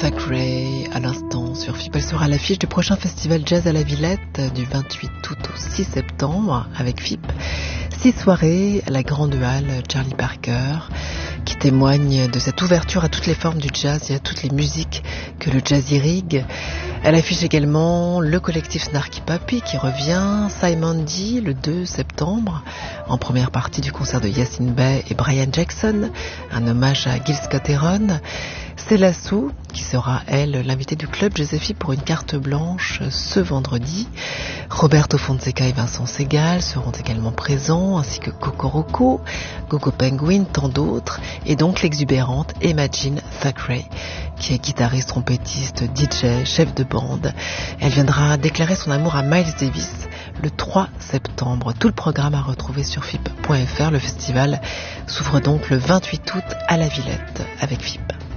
Thackeray à l'instant sur FIP. Elle sera à l'affiche du prochain festival Jazz à la Villette du 28 août au 6 septembre avec FIP. 6 soirées à la Grande Halle Charlie Parker qui témoignent de cette ouverture à toutes les formes du jazz et à toutes les musiques que le jazz irrigue. Elle affiche également le collectif Snarky Puppy qui revient, Simon D le 2 septembre en première partie du concert de Yassine Bey et Brian Jackson, un hommage à Gil Scott-Heron. Célassou, qui sera, elle, l'invitée du club Joséphine pour une carte blanche ce vendredi. Roberto Fonseca et Vincent Segal seront également présents, ainsi que Coco Rocco, Gogo Penguin, tant d'autres, et donc l'exubérante Imagine Thackeray, qui est guitariste, trompettiste, DJ, chef de bande. Elle viendra déclarer son amour à Miles Davis le 3 septembre. Tout le programme à retrouver sur FIP.fr. Le festival s'ouvre donc le 28 août à la Villette avec FIP.